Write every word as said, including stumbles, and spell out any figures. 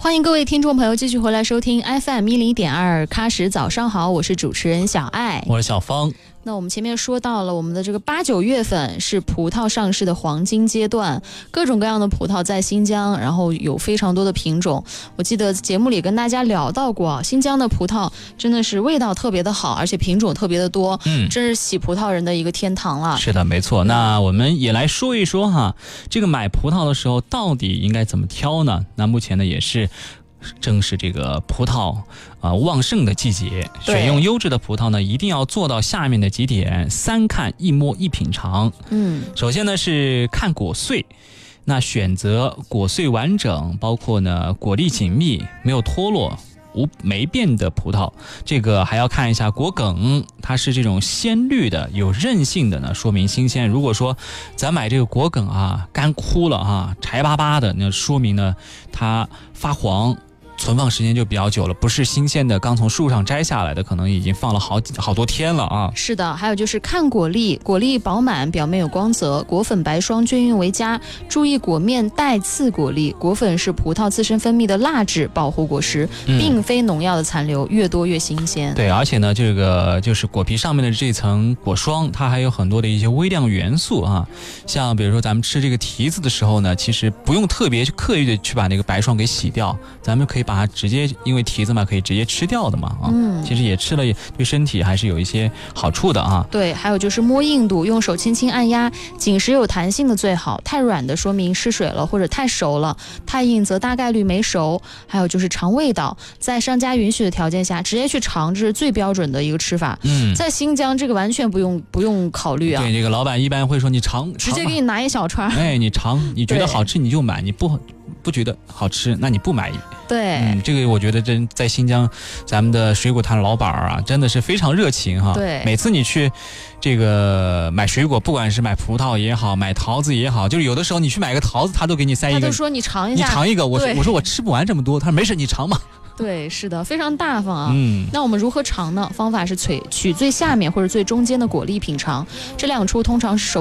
欢迎各位听众朋友继续回来收听 F M 一零一点二喀什早上好，我是主持人小爱， 我是小芳。 那我们前面说到了我们的这个八九月份是葡萄上市的黄金阶段，各种各样的葡萄在新疆，然后有非常多的品种。我记得节目里跟大家聊到过，新疆的葡萄真的是味道特别的好，而且品种特别的多，嗯，真是喜葡萄人的一个天堂了。 是的，没错。那我们也来说一说哈，这个买葡萄的时候到底应该怎么挑呢？那目前呢也是正是这个葡萄啊、呃、旺盛的季节，选用优质的葡萄呢，一定要做到下面的几点：三看、一摸、一品尝。嗯，首先呢是看果穗，那选择果穗完整，包括呢果粒紧密，没有脱落。无霉变的葡萄，这个还要看一下果梗，它是这种鲜绿的、有韧性的呢，说明新鲜。如果说咱买这个果梗啊，干枯了啊，柴巴巴的，那说明呢它发黄。存放时间就比较久了，不是新鲜的，刚从树上摘下来的，可能已经放了好好多天了啊。 是的，还有就是看果粒，果粒饱满，表面有光泽，果粉白霜，均匀为佳。注意果面带刺果粒，果粉是葡萄自身分泌的蜡质，保护果实，嗯、并非农药的残留，越多越新鲜。 对，而且呢，这个就是果皮上面的这层果霜，它还有很多的一些微量元素啊。像比如说咱们吃这个提子的时候呢，其实不用特别刻意的去把那个白霜给洗掉，咱们可以把它直接，因为提子嘛可以直接吃掉的嘛啊，嗯，其实也吃了对身体还是有一些好处的啊。 对，还有就是摸硬度，用手轻轻按压，紧实有弹性的最好，太软的说明失水了或者太熟了，太硬则大概率没熟。还有就是尝味道，在商家允许的条件下直接去尝，这是最标准的一个吃法。嗯，在新疆这个完全不用不用考虑啊。 对，这个老板一般会说你尝， 直接给你拿一小串。 哎，你尝，你觉得好吃你就买，你不不觉得好吃那你不买。 对， 嗯，这个我觉得真在新疆，咱们的水果摊老板啊，真的是非常热情哈。 对， 每次你去这个买水果，不管是买葡萄也好，买桃子也好，就是有的时候你去买个桃子，他都给你塞一个， 他就说你尝一下， 你尝一个，我说我说我吃不完这么多，他说没事，你尝嘛。 对，是的，非常大方啊。嗯，那我们如何尝呢？方法是取取最下面或者最中间的果粒品尝，这两处通常是手